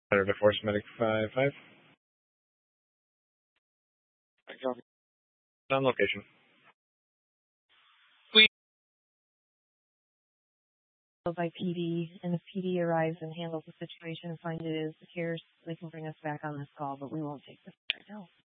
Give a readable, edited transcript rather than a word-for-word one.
Center to Force Medic 5-5. On location. By PD, and if PD arrives and handles the situation and finds it is the case, they can bring us back on this call, but we won't take this right now.